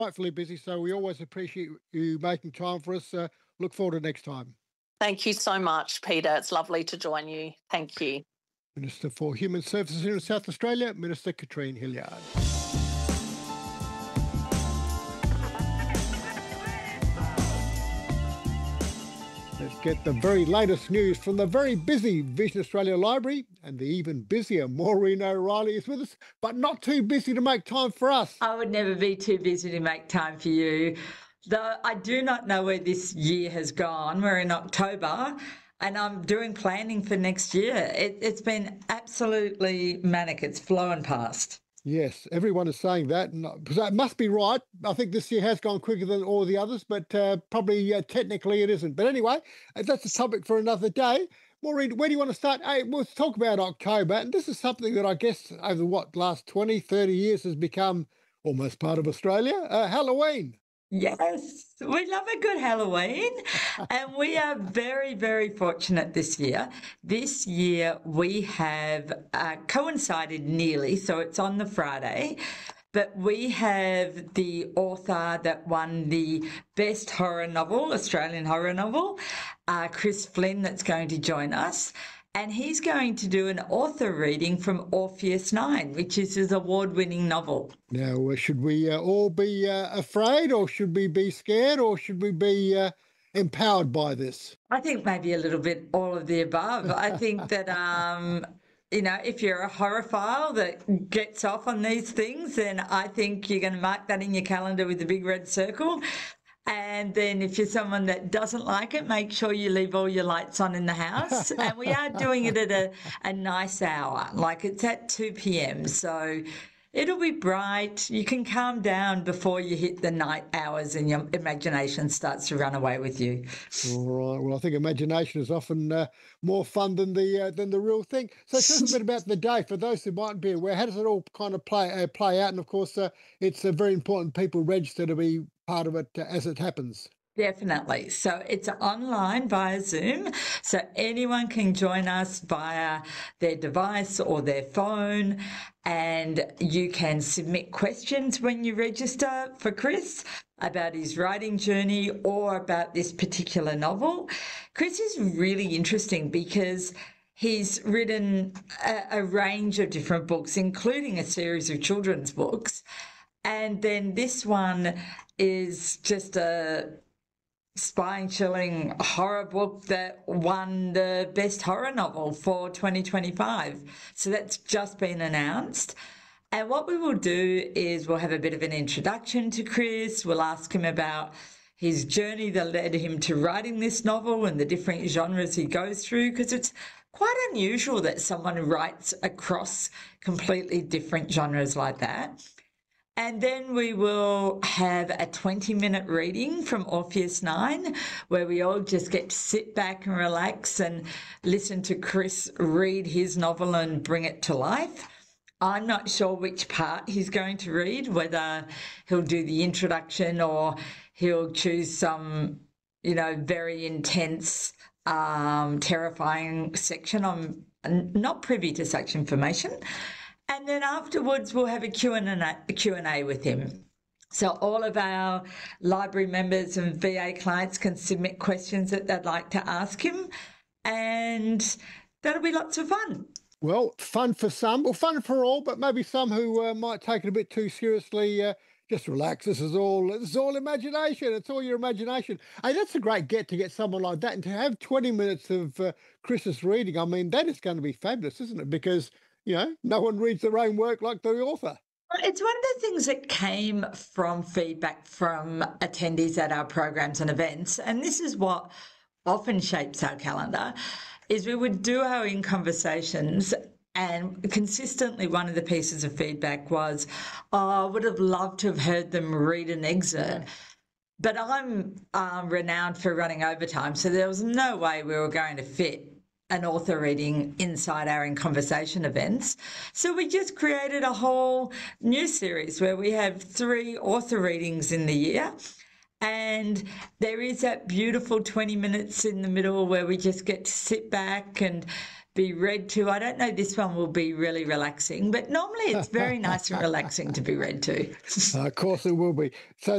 Rightfully busy, so we always appreciate you making time for us. Look forward to next time. Thank you so much, Peter. It's lovely to join you. Thank you. Minister for Human Services here in South Australia, Minister Katrine Hilliard. Let's get the very latest news from the very busy Vision Australia Library, and the even busier Maureen O'Reilly is with us, but not too busy to make time for us. I would never be too busy to make time for you. Though I do not know where this year has gone. We're in October and I'm doing planning for next year. It's been absolutely manic. It's flown past. Yes, everyone is saying that, and that must be right. I think this year has gone quicker than all the others, but probably technically it isn't. But anyway, that's a topic for another day. Maureen, where do you want to start? Hey, we'll talk about October, and this is something that I guess over the last 20, 30 years has become almost part of Australia, Halloween. Yes, we love a good Halloween, and we are very, very fortunate this year. This year we have coincided nearly, so it's on the Friday, but we have the author that won the Best Horror Novel, Australian Horror Novel, Chris Flynn, that's going to join us. And he's going to do an author reading from Orpheus 9, which is his award-winning novel. Now, should we all be afraid, or should we be scared, or should we be empowered by this? I think maybe a little bit all of the above. I think that, if you're a horophile that gets off on these things, then I think you're going to mark that in your calendar with a big red circle. And then if you're someone that doesn't like it, make sure you leave all your lights on in the house. And we are doing it at a nice hour, like it's at 2 p.m. So it'll be bright. You can calm down before you hit the night hours and your imagination starts to run away with you. All right. Well, I think imagination is often more fun than the real thing. So tell us a bit about the day for those who mightn't be aware. How does it all kind of play out? And of course, it's very important people register to be part of it as it happens. Definitely. So it's online via Zoom. So anyone can join us via their device or their phone, and you can submit questions when you register for Chris about his writing journey or about this particular novel. Chris is really interesting because he's written a range of different books, including a series of children's books. And then this one is just a spine-chilling horror book that won the Best Horror Novel for 2025. So that's just been announced. And what we will do is we'll have a bit of an introduction to Chris. We'll ask him about his journey that led him to writing this novel and the different genres he goes through, because it's quite unusual that someone writes across completely different genres like that. And then we will have a 20-minute reading from Orpheus 9, where we all just get to sit back and relax and listen to Chris read his novel and bring it to life. I'm not sure which part he's going to read, whether he'll do the introduction or he'll choose some, very intense, terrifying section. I'm not privy to such information. And then afterwards, we'll have a Q&A with him. So all of our library members and VA clients can submit questions that they'd like to ask him, and that'll be lots of fun. Well, fun for some, or fun for all, but maybe some who might take it a bit too seriously. Just relax. This is all imagination. It's all your imagination. Hey, that's a great get to get someone like that, and to have 20 minutes of Chris's reading. I mean, that is going to be fabulous, isn't it? Because no one reads their own work like the author. It's one of the things that came from feedback from attendees at our programs and events, and this is what often shapes our calendar, is we would do our in conversations, and consistently one of the pieces of feedback was, I would have loved to have heard them read an excerpt. But I'm renowned for running overtime, so there was no way we were going to fit an author reading inside our In Conversation events. So we just created a whole new series where we have 3 author readings in the year. And there is that beautiful 20 minutes in the middle where we just get to sit back and be read to. I don't know, this one will be really relaxing, but normally it's very nice and relaxing to be read to. Of course it will be. So